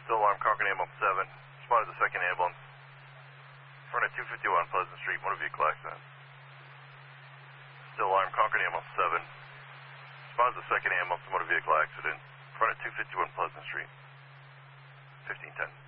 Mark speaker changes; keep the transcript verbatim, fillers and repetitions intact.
Speaker 1: Still alarm, Concord ambulance seven. Spotted the second ambulance. In front of two fifty-one Pleasant Street, motor vehicle accident. Still alarm, Concord ambulance seven. Spotted the second ambulance, motor vehicle accident. In front of two fifty-one Pleasant Street. fifteen ten.